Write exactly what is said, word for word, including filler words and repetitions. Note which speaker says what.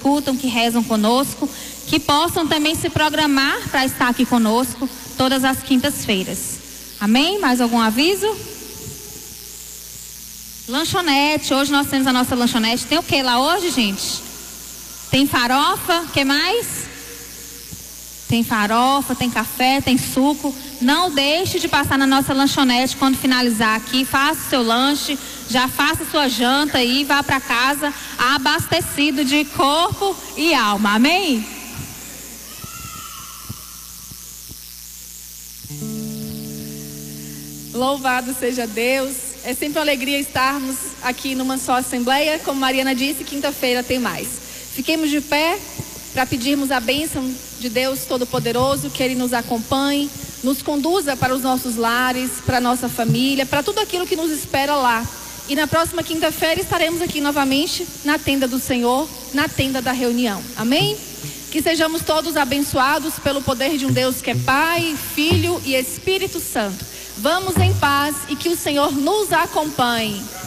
Speaker 1: escutam, que rezam conosco, que possam também se programar para estar aqui conosco todas as quintas-feiras. Amém? Mais algum aviso? Lanchonete, hoje nós temos a nossa lanchonete. Tem o que lá hoje, gente? Tem farofa, o que mais? Tem farofa, tem café, tem suco. Não deixe de passar na nossa lanchonete quando finalizar aqui. Faça o seu lanche, já faça sua janta e vá para casa abastecido de corpo e alma. Amém?
Speaker 2: Louvado seja Deus. É sempre uma alegria estarmos aqui numa só assembleia. Como Mariana disse, quinta-feira tem mais. Fiquemos de pé para pedirmos a bênção de Deus Todo-Poderoso, que Ele nos acompanhe, nos conduza para os nossos lares, para a nossa família, para tudo aquilo que nos espera lá. E na próxima quinta-feira estaremos aqui novamente na tenda do Senhor, na tenda da reunião. Amém? Que sejamos todos abençoados pelo poder de um Deus que é Pai, Filho e Espírito Santo. Vamos em paz e que o Senhor nos acompanhe.